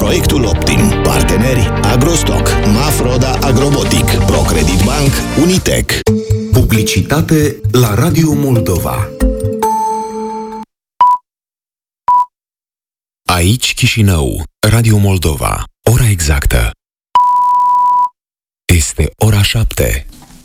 Proiectul Optim. Parteneri Agrostock, Mafroda Agrobotic, Procredit Bank, Unitec. Publicitate la Radio Moldova. Aici Chișinău, Radio Moldova. Ora exactă este ora 7.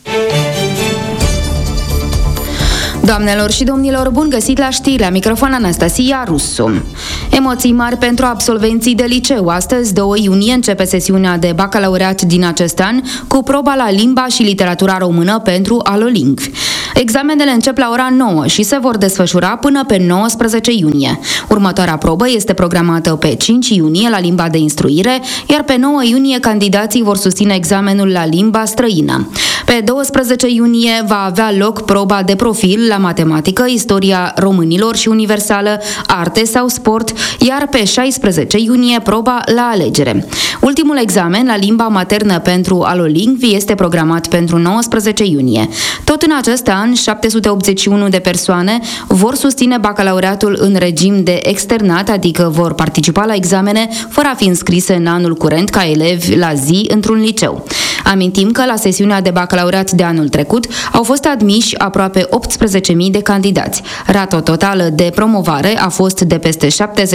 Doamnelor și domnilor, bun găsit la știri, la microfon Anastasia Rusu. Emoții mari pentru absolvenții de liceu. Astăzi, 2 iunie, începe sesiunea de bacalaureat din acest an cu proba la limba și literatura română pentru alolingvi. Examenele încep la ora 9 și se vor desfășura până pe 19 iunie. Următoarea probă este programată pe 5 iunie la limba de instruire, iar pe 9 iunie candidații vor susține examenul la limba străină. Pe 12 iunie va avea loc proba de profil la matematică, istoria românilor și universală, arte sau sport, iar pe 16 iunie proba la alegere. Ultimul examen la limba maternă pentru alolingvi este programat pentru 19 iunie. Tot în acest an, 781 de persoane vor susține bacalaureatul în regim de externat, adică vor participa la examene fără a fi înscrise în anul curent ca elevi la zi într-un liceu. Amintim că la sesiunea de bacalaureat de anul trecut au fost admiși aproape 18.000 de candidați. Rata totală de promovare a fost de peste 79%,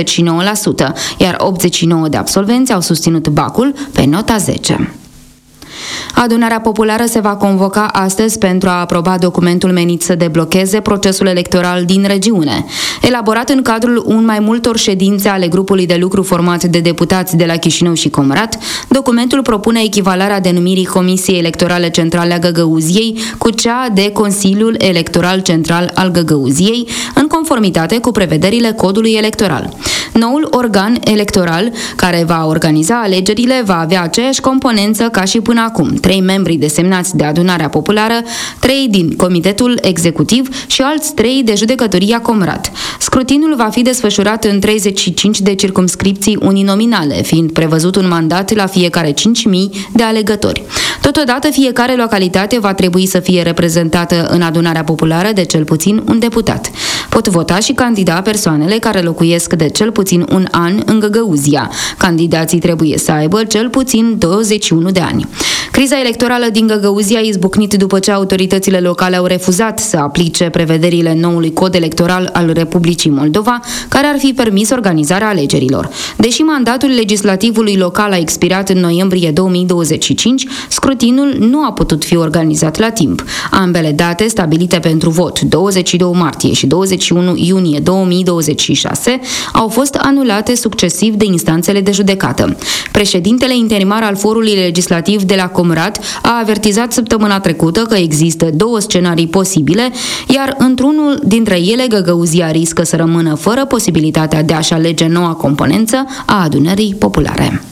iar 89 de absolvenți au susținut bacul pe nota 10. Adunarea populară se va convoca astăzi pentru a aproba documentul menit să deblocheze procesul electoral din regiune. Elaborat în cadrul mai multor ședințe ale grupului de lucru format de deputați de la Chișinău și Comrat, documentul propune echivalarea denumirii Comisiei Electorale Centrale a Găgăuziei cu cea de Consiliul Electoral Central al Găgăuziei, în conformitate cu prevederile codului electoral. Noul organ electoral care va organiza alegerile va avea aceeași componență ca și până acum: 3 membri desemnați de Adunarea Populară, 3 din Comitetul Executiv și alți 3 de Judecătoria Comrat. Scrutinul va fi desfășurat în 35 de circumscripții uninominale, fiind prevăzut un mandat la fiecare 5.000 de alegători. Totodată, fiecare localitate va trebui să fie reprezentată în Adunarea Populară de cel puțin un deputat. Pot vota și candida persoanele care locuiesc de cel puțin un an în Găgăuzia. Candidații trebuie să aibă cel puțin 21 de ani. Criza electorală din Găgăuzia a izbucnit după ce autoritățile locale au refuzat să aplice prevederile noului cod electoral al Republicii Moldova, care ar fi permis organizarea alegerilor. Deși mandatul legislativului local a expirat în noiembrie 2025, scrutinul nu a putut fi organizat la timp. Ambele date, stabilite pentru vot, 22 martie și 21 iunie 2026, au fost anulate succesiv de instanțele de judecată. Președintele interimar al Forului Legislativ de la Comrat a avertizat săptămâna trecută că există 2 scenarii posibile, iar într-unul dintre ele Găgăuzia riscă să rămână fără posibilitatea de a-și alege noua componență a Adunării Populare.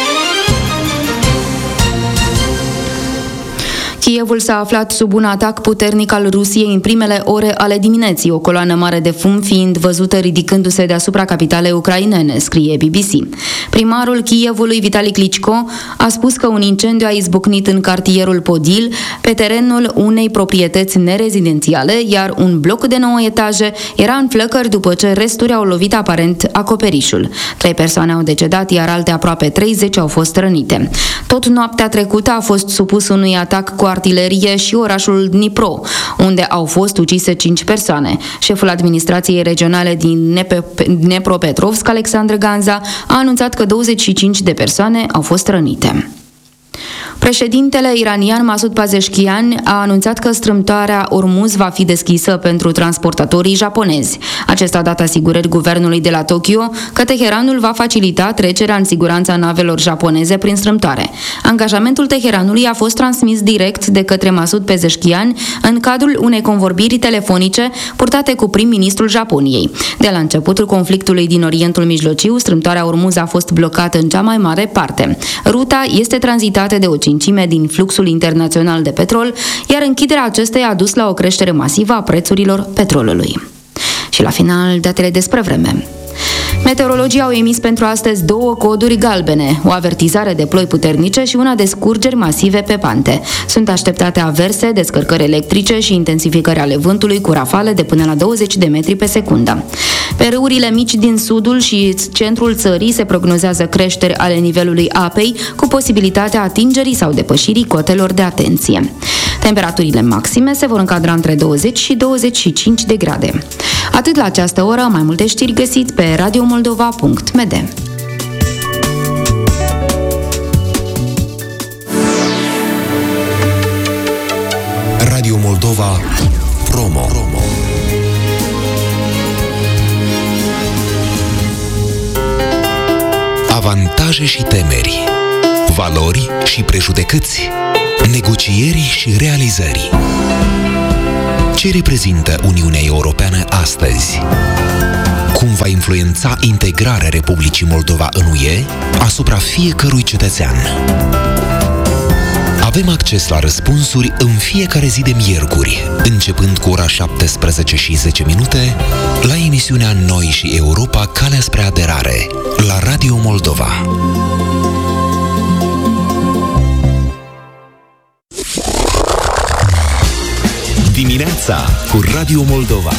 Kievul s-a aflat sub un atac puternic al Rusiei în primele ore ale dimineții, o coloană mare de fum fiind văzută ridicându-se deasupra capitalei ucrainene, scrie BBC. Primarul Kievului, Vitali Klitschko, a spus că un incendiu a izbucnit în cartierul Podil, pe terenul unei proprietăți nerezidențiale, iar un bloc de 9 etaje era în flăcări după ce resturi au lovit aparent acoperișul. 3 persoane au decedat, iar alte aproape 30 au fost rănite. Tot noaptea trecută a fost supus unui atac cu artilerie și orașul Dnipro, unde au fost ucise 5 persoane. Șeful administrației regionale din Dnepropetrovsk, Alexandru Ganza, a anunțat că 25 de persoane au fost rănite. Președintele iranian Masoud Pezeshkian a anunțat că strâmtoarea Ormuz va fi deschisă pentru transportatorii japonezi. Acesta a dat asigurări guvernului de la Tokyo că Teheranul va facilita trecerea în siguranță a navelor japoneze prin strâmtoare. Angajamentul Teheranului a fost transmis direct de către Masoud Pezeshkian în cadrul unei convorbiri telefonice purtate cu prim-ministrul Japoniei. De la începutul conflictului din Orientul Mijlociu, strâmtoarea Ormuz a fost blocată în cea mai mare parte. Ruta este tranzitată de o cincime din fluxul internațional de petrol, iar închiderea acesteia a dus la o creștere masivă a prețurilor petrolului. Și la final, datele despre vreme. Meteorologii au emis pentru astăzi 2 coduri galbene, o avertizare de ploi puternice și una de scurgeri masive pe pante. Sunt așteptate averse, descărcări electrice și intensificări ale vântului cu rafale de până la 20 de metri pe secundă. Pe râurile mici din sudul și centrul țării se prognozează creșteri ale nivelului apei, cu posibilitatea atingerii sau depășirii cotelor de atenție. Temperaturile maxime se vor încadra între 20 și 25 de grade. Atât la această oră, mai multe știri găsiți pe radiomoldova.md. Radio Moldova Promo. Avantaje și temeri, valori și prejudecăți, negocieri și realizări. Ce reprezintă Uniunea Europeană astăzi? Cum va influența integrarea Republicii Moldova în UE asupra fiecărui cetățean? Avem acces la răspunsuri în fiecare zi de miercuri, începând cu ora 17:10 la emisiunea Noi și Europa, calea spre aderare, la Radio Moldova. Dimineața cu Radio Moldova.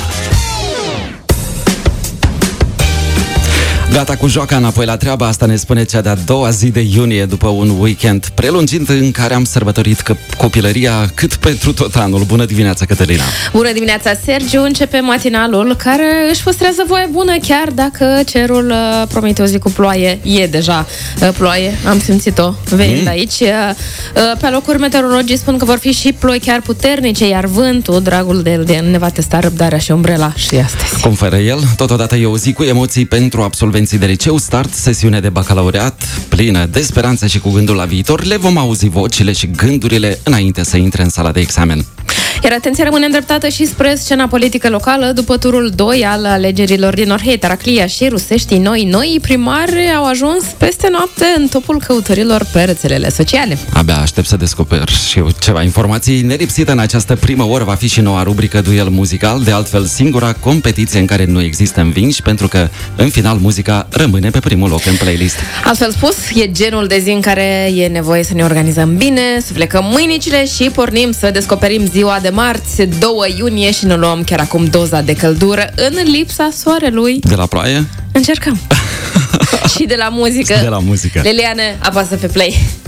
Gata cu joaca, înapoi la treabă, asta ne spune cea de-a doua zi de iunie, după un weekend prelungit în care am sărbătorit copilăria cât pentru tot anul. Bună dimineața, Cătălina! Bună dimineața, Sergiu! Începe matinalul care își păstrează voie bună, chiar dacă cerul promite o zi cu ploaie. E deja ploaie, am simțit-o venind aici. Pe alocuri meteorologii spun că vor fi și ploi chiar puternice, iar vântul, dragul de el, ne va testa răbdarea și umbrela și astăzi. Conferă el, totodată e o zi cu emoții pentru absolvenții de liceu, start sesiune de bacalaureat plină de speranță și cu gândul la viitor. Le vom auzi vocile și gândurile înainte să intre în sala de examen. Iar atenția rămâne îndreptată și spre scena politică locală după turul 2 al alegerilor din Orhei, Taraclia și Rusești. Noi primari au ajuns peste noapte în topul căutărilor pe rețelele sociale. Abia aștept să descoper și eu ceva informații. Nelipsită în această primă oră va fi și noua rubrică Duel muzical, de altfel singura competiție în care nu există învinși, pentru că în final muzica rămâne pe primul loc în playlist. Altfel spus, e genul de zi în care e nevoie să ne organizăm bine, să flecăm mâinicile și pornim să descoperim ziua de marți, 2 iunie, și ne luăm chiar acum doza de căldură în lipsa soarelui. De la ploaie? Încercăm. Și de la muzică. De la muzică. Leliane, apasă pe play.